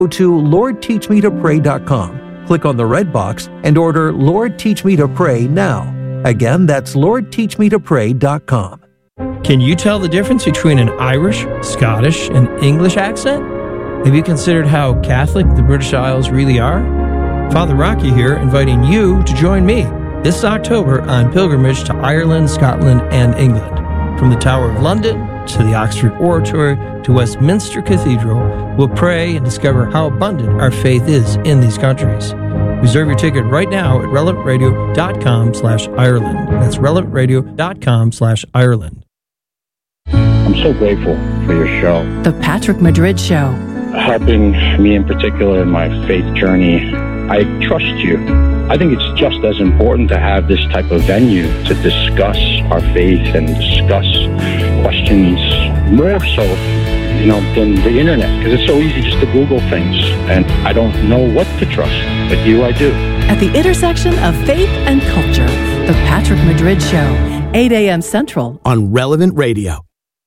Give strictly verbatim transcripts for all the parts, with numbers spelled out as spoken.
Go to lord teach me to pray dot com, click on the red box, and order Lord Teach Me to Pray now. Again, that's lord teach me to pray dot com. Can you tell the difference between an Irish, Scottish, and English accent? Have you considered how Catholic the British Isles really are? Father Rocky here, inviting you to join me this October on pilgrimage to Ireland, Scotland, and England. From the Tower of London to the Oxford Oratory to Westminster Cathedral, we'll pray and discover how abundant our faith is in these countries. Reserve your ticket right now at relevant radio dot com slash Ireland. That's relevant radio dot com slash Ireland. I'm so grateful for your show. The Patrick Madrid Show. Helping me in particular in my faith journey. I trust you. I think it's just as important to have this type of venue to discuss our faith and discuss questions more so, you know, than the internet, because it's so easy just to Google things, and I don't know what to trust, but you I do. At the intersection of faith and culture, The Patrick Madrid Show, eight a.m. Central on Relevant Radio.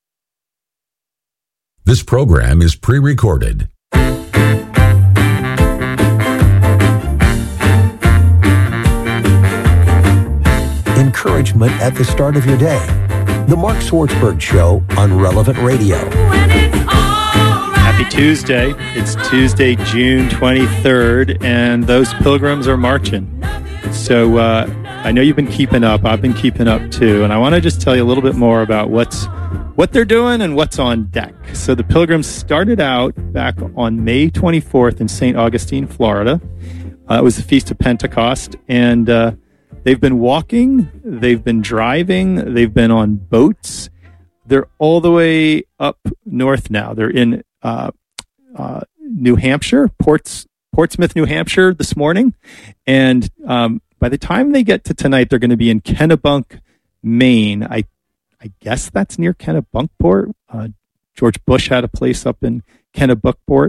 This program is pre-recorded. Encouragement at the start of your day. The Mark Swartzberg Show on Relevant Radio. Happy Tuesday. It's Tuesday, June twenty-third, and those pilgrims are marching. So uh, I know you've been keeping up. I've been keeping up too, and I want to just tell you a little bit more about what's what they're doing and what's on deck. So the pilgrims started out back on May twenty-fourth in Saint Augustine, Florida. Uh, it was the Feast of Pentecost, and uh, they've been walking, they've been driving, they've been on boats. They're all the way up north now. They're in uh, uh, New Hampshire, Ports, Portsmouth, New Hampshire this morning. And um, by the time they get to tonight, they're going to be in Kennebunk, Maine. I I guess that's near Kennebunkport. Uh, George Bush had a place up in Kennebunkport.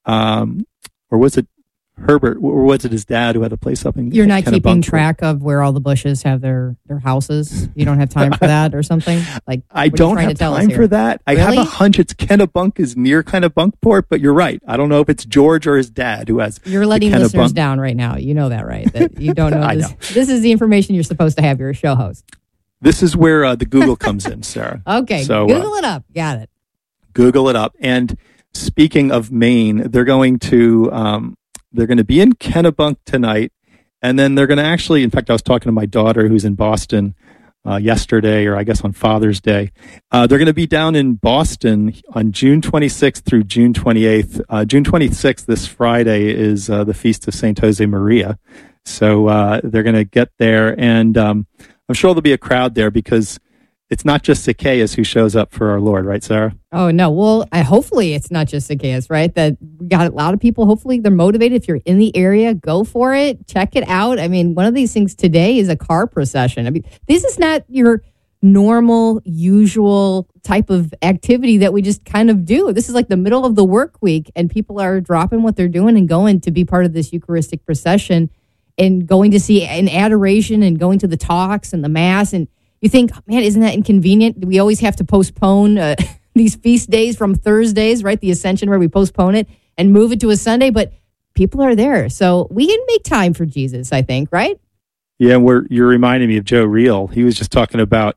Um, or was it Herbert, or was it his dad who had a place up in You're not keeping track of where all the Bushes have their, their houses? You don't have time for that or something? Like I don't have time for that. I really? have a hunch it's Kennebunk is near Kennebunkport, but you're right. I don't know if it's George or his dad who has. You're letting listeners down right now. You know that, right? That you don't know. I this. know. This is the information you're supposed to have. You're a show host. This is where uh, the Google comes in, Sarah. Okay, so, Google uh, it up. Got it. Google it up. And speaking of Maine, they're going to um, they're going to be in Kennebunk tonight, and then they're going to actually. In fact, I was talking to my daughter who's in Boston uh, yesterday, or I guess on Father's Day. Uh, they're going to be down in Boston on June twenty-sixth through June twenty-eighth. Uh, June twenty-sixth, this Friday, is uh, the Feast of Saint Jose Maria. So uh, they're going to get there, and um, I'm sure there'll be a crowd there because it's not just Zacchaeus who shows up for our Lord, right, Sarah? Oh, no. Well, I, hopefully it's not just Zacchaeus, right? That we got a lot of people. Hopefully they're motivated. If you're in the area, go for it. Check it out. I mean, one of these things today is a car procession. I mean, this is not your normal, usual type of activity that we just kind of do. This is like the middle of the work week, and people are dropping what they're doing and going to be part of this Eucharistic procession and going to see an adoration and going to the talks and the Mass. And you think, man, isn't that inconvenient? We always have to postpone uh, these feast days from Thursdays, right? The Ascension, where we postpone it and move it to a Sunday. But people are there. So we can make time for Jesus, I think, right? Yeah, and we're, you're reminding me of Joe Reel. He was just talking about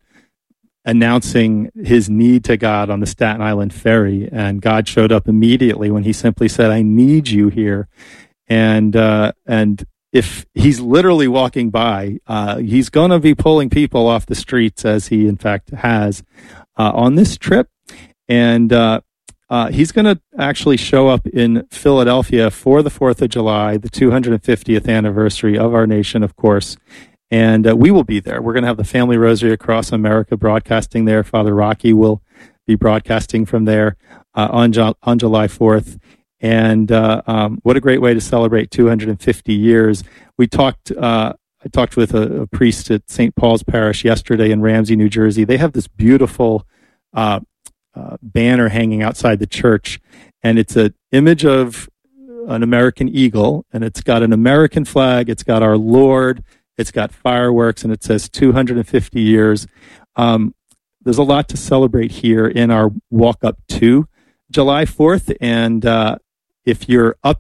announcing his need to God on the Staten Island ferry. And God showed up immediately when he simply said, I need you here. And, uh, and, if he's literally walking by, uh, he's going to be pulling people off the streets, as he in fact has uh, on this trip. And uh, uh, he's going to actually show up in Philadelphia for the fourth of July, the two hundred fiftieth anniversary of our nation, of course. And uh, we will be there. We're going to have the Family Rosary Across America broadcasting there. Father Rocky will be broadcasting from there uh, on, Ju- on July fourth. And uh, um, what a great way to celebrate two hundred fifty years. We talked. Uh, I talked with a, a priest at Saint Paul's Parish yesterday in Ramsey, New Jersey. They have this beautiful uh, uh, banner hanging outside the church, and it's an image of an American eagle, and it's got an American flag. It's got our Lord. It's got fireworks, and it says two hundred fifty years. Um, there's a lot to celebrate here in our walk up to July fourth, and uh, if you're up